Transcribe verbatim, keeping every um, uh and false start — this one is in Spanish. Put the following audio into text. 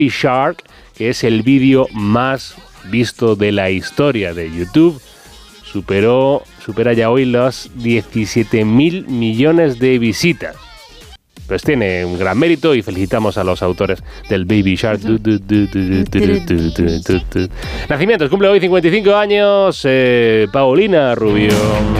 Shark, que es el vídeo más visto de la historia de YouTube. Superó, supera ya hoy los diecisiete mil millones de visitas. Pues tiene un gran mérito y felicitamos a los autores del Baby Shark. Nacimientos, cumple hoy cincuenta y cinco años, eh, Paulina Rubio.